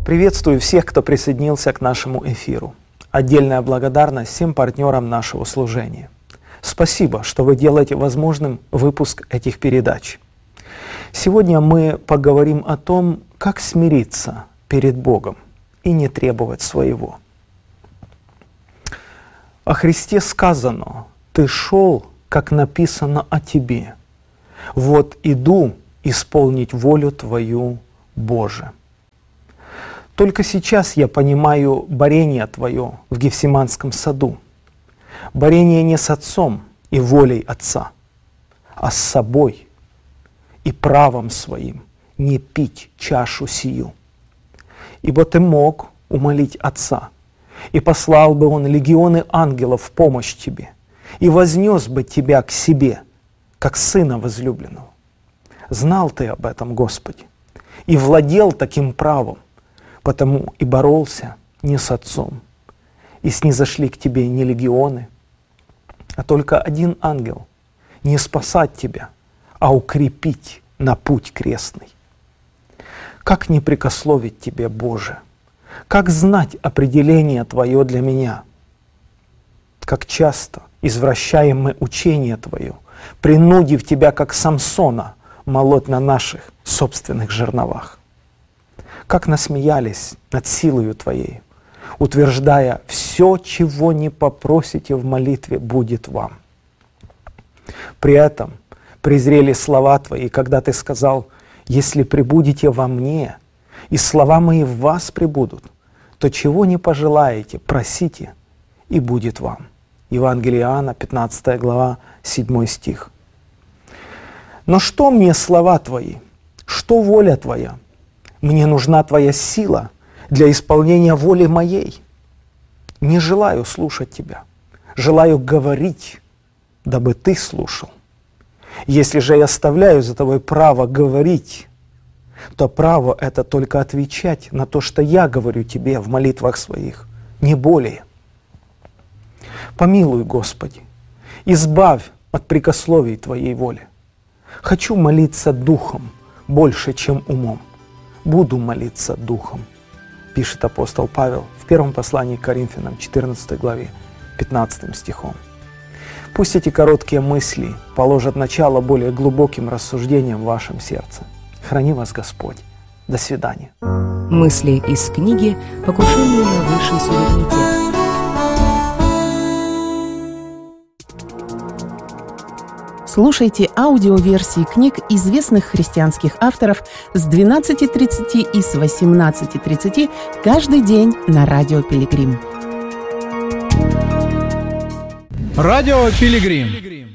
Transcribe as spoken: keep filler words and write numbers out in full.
Приветствую всех, кто присоединился к нашему эфиру. Отдельная благодарность всем партнерам нашего служения. Спасибо, что вы делаете возможным выпуск этих передач. Сегодня мы поговорим о том, как смириться перед Богом и не требовать своего. О Христе сказано: «Ты шел, как написано о тебе. Вот иду исполнить волю Твою, Боже». Только сейчас я понимаю борение Твое в Гефсиманском саду. Борение не с Отцом и волей Отца, а с собой и правом своим не пить чашу сию. Ибо Ты мог умолить Отца, и послал бы Он легионы ангелов в помощь Тебе, и вознес бы Тебя к себе, как Сына возлюбленного. Знал Ты об этом, Господи, и владел таким правом, потому и боролся не с Отцом, и снизошли к Тебе не легионы, а только один ангел, не спасать Тебя, а укрепить на путь крестный. Как не прекословить Тебе, Боже? Как знать определение Твое для меня? Как часто извращаем мы учение Твое, принудив Тебя, как Самсона, молоть на наших собственных жерновах. Как насмеялись над силою Твоей, утверждая: «Все, чего не попросите в молитве, будет вам». При этом презрели слова Твои, когда Ты сказал: «Если пребудете во мне, и слова мои в вас пребудут, то чего не пожелаете, просите, и будет вам». Евангелие Иоанна, пятнадцатая глава, седьмой стих. Но что мне слова Твои? Что воля Твоя? Мне нужна Твоя сила для исполнения воли моей. Не желаю слушать Тебя, желаю говорить, дабы Ты слушал. Если же я оставляю за Тобой право говорить, то право это только отвечать на то, что я говорю Тебе в молитвах своих, не более. Помилуй, Господи, избавь от прикословий Твоей воли. Хочу молиться духом больше, чем умом. Буду молиться духом, пишет апостол Павел в первом послании к Коринфянам, четырнадцатой главе, пятнадцатым стихом. Пусть эти короткие мысли положат начало более глубоким рассуждениям в вашем сердце. Храни вас Господь. До свидания. Мысли из книги «Покушение на высший суверенитет». Слушайте аудиоверсии книг известных христианских авторов с двенадцати тридцати и с восемнадцати тридцати каждый день на Радио Пилигрим. Радио Пилигрим.